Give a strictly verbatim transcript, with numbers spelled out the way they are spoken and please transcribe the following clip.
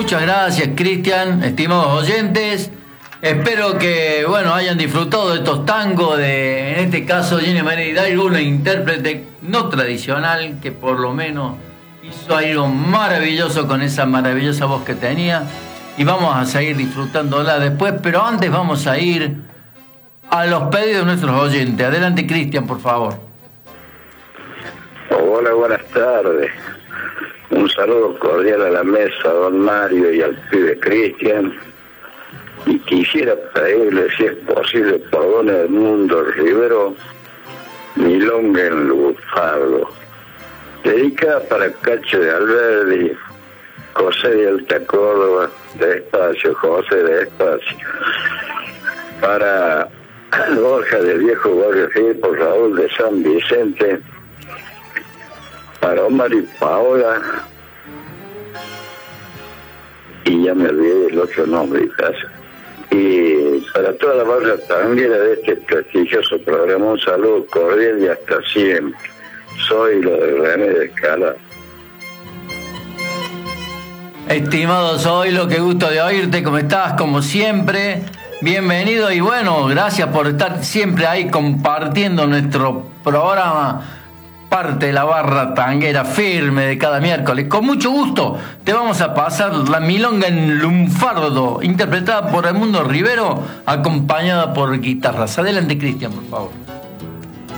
Muchas gracias, Cristian, estimados oyentes. Espero que, bueno, hayan disfrutado de estos tangos de, en este caso, Gina María Hidalgo, una intérprete no tradicional que por lo menos hizo algo maravilloso con esa maravillosa voz que tenía. Y vamos a seguir disfrutándola después, pero antes vamos a ir a los pedidos de nuestros oyentes. Adelante, Cristian, por favor. Hola, buenas tardes. Un saludo cordial a la mesa, a don Mario y al pibe Cristian. Y quisiera pedirle, si es posible, por don Edmundo Rivero, Milonga en Lunfardo. Dedicada para Cacho de Alberdi, José de Alta Córdoba, despacio, José de Espacio. Para Borja del Viejo Barrio Hipo, Raúl de San Vicente. Para Omar y Paola. Y ya me olvidé del otro nombre, casi. Y para toda la barra tanguera de este prestigioso programa, un saludo cordial y hasta siempre. Soy lo de René de Escala. Estimado Zoilo, qué gusto de oírte, ¿cómo estás? Como siempre, bienvenido y bueno, gracias por estar siempre ahí compartiendo nuestro programa, parte de la barra tanguera firme de cada miércoles. Con mucho gusto te vamos a pasar la Milonga en Lunfardo, interpretada por Edmundo Rivero, acompañada por guitarras. Adelante, Cristian, por favor.